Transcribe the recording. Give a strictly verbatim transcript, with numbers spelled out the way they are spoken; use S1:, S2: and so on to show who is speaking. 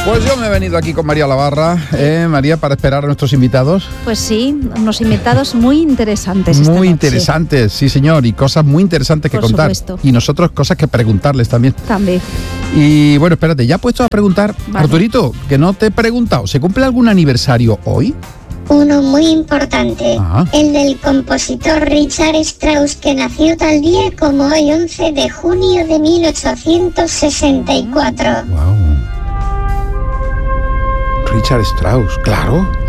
S1: Pues yo me he venido aquí con María Lavarra, eh, María, para esperar a nuestros invitados.
S2: Pues sí, unos invitados muy interesantes esta
S1: Muy
S2: noche.
S1: interesantes, sí señor, y cosas muy interesantes que
S2: Por
S1: contar.
S2: supuesto.
S1: Y nosotros cosas que preguntarles también.
S2: También.
S1: Y bueno, espérate, ya puesto a preguntar,
S2: Vale.
S1: Arturito, que no te he preguntado, ¿se cumple algún aniversario hoy?
S3: Uno muy importante,
S1: Ajá.
S3: el del compositor Richard Strauss, que nació tal día como hoy, once de junio de mil ochocientos sesenta y cuatro.
S1: Wow. Richard Strauss, claro.